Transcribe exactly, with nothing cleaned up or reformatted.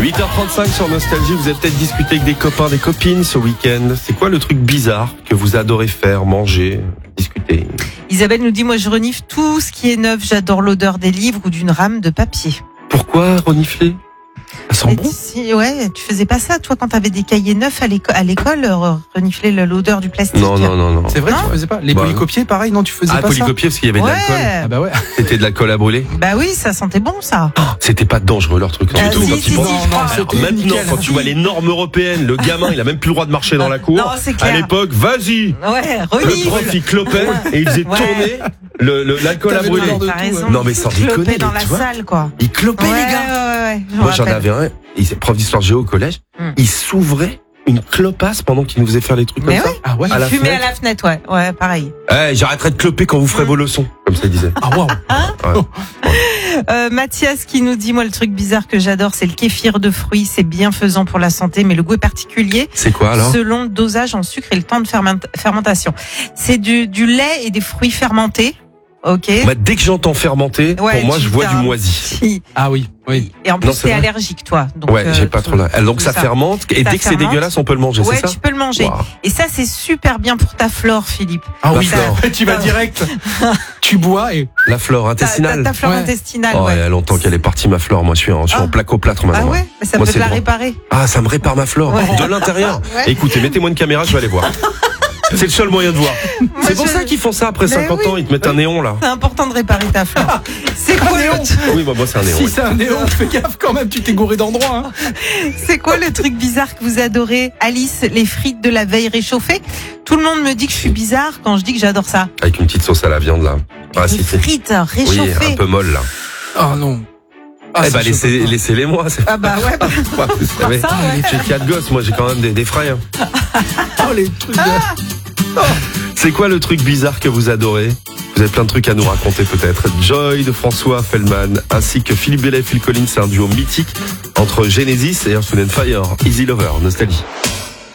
huit heures trente-cinq sur Nostalgie, vous avez peut-être discuté avec des copains, des copines ce week-end. C'est quoi le truc bizarre que vous adorez faire, manger, discuter? Isabelle nous dit, moi je renifle tout ce qui est neuf, j'adore l'odeur des livres ou d'une rame de papier. Pourquoi renifler? Ça sent bon? Si, ouais, tu faisais pas ça, toi, quand t'avais des cahiers neufs à l'école, à l'école, euh, renifler l'odeur du plastique. Non, non, non, non. C'est vrai, Non tu faisais pas. Les Bah, polycopiers, pareil, non, tu faisais Ah, pas polycopier parce qu'il y avait de Ouais. l'alcool. ça. Ah bah ouais. C'était de l'alcool à brûler. Bah oui, ça sentait bon, ça. C'était pas dangereux leur truc. Ah, du tout, si, quand si, ils pensent. si, je crois. Alors, C'était maintenant, nickel. quand tu vois les normes européennes, le gamin, il a même plus le droit de marcher dans la cour. Non, c'est clair. À l'époque, vas-y. Ouais, Le renifle. prof, il clopait et il faisait Ouais. tourner le, le- l'alcool à T'avais brûler. le de T'as tout, raison. Non, mais sans Tu clopais déconner, dans mais la tu vois. salle, quoi. Il clopait, Ouais, les gars. ouais, ouais, ouais, je me Moi, j'en rappelle. avais un. Il était prof d'histoire géo au collège. Hmm. Il s'ouvrait une clopasse pendant qu'il nous faisait faire les trucs Mais comme oui. Ah ouais. À la Fumé à fenêtre. la fenêtre, ouais, ouais, pareil. ça. Eh, j'arrêterai de cloper quand vous ferez vos leçons, comme ça il disait. Ah waouh. Ouais. Euh, Mathias qui nous dit, moi, le truc bizarre que j'adore, c'est le kéfir de fruits. C'est bienfaisant pour la santé, mais le goût est particulier C'est quoi alors? selon le dosage en sucre et le temps de ferment- fermentation. C'est du, du lait et des fruits fermentés. Ok. Bah, dès que j'entends fermenter, Ouais, pour moi, tu je vois t'as- du moisi. Si. Ah oui, oui. Et en plus, Non, c'est t'es vrai. allergique, toi. Donc, Ouais, euh, j'ai pas tout- trop là. Donc tout ça fermente et Ça dès que c'est fermente. dégueulasse, on peut le manger, Ouais, c'est ça? tu peux le manger. Waouh. Et ça, c'est super bien pour ta flore, Philippe. Ah La oui, flore. tu vas direct. Tu bois et. La flore Ta, ta, intestinale. ta flore Ouais. intestinale, Oh, ouais. il y a longtemps qu'elle est partie, ma flore. Moi, je suis en, je suis Ah. en plaque-au-plâtre Ah maintenant. ouais, mais ça Moi, peut c'est te la bon. réparer. Ah, ça me répare ma flore. Ouais. De l'intérieur. Ouais. Écoutez, mettez-moi une caméra, je vais aller voir. C'est le seul moyen de voir. C'est pour je- ça qu'ils font ça après Mais cinquante oui. ans, ils te mettent un néon là. C'est important de réparer ta flore. C'est quoi, le, Oui, bah, moi c'est un néon. Si oui. c'est un néon, fais gaffe quand même, tu t'es gouré d'endroit. Hein. c'est quoi le truc bizarre que vous adorez? Alice, les frites de la veille réchauffées. Tout le monde me dit que je suis bizarre quand je dis que j'adore ça. Avec une petite sauce à la viande là. Ah, Les si, si. frites Oui, réchauffées. un peu molle là. Oh non. Ah, eh ça, bah, je laissez, peux pas. laissez-les moi. C'est Ah bah ouais, bah, pas, vous savez. ça, ouais. J'ai quatre gosses, moi j'ai quand même des, des frais. hein. Oh les trucs de. C'est quoi le truc bizarre que vous adorez? Vous avez plein de trucs à nous raconter peut-être. Joy de François Feldman ainsi que Philippe Bellet et Phil Collins, c'est un duo mythique entre Genesis et Earth, Wind and Fire. Easy Lover, Nostalgie.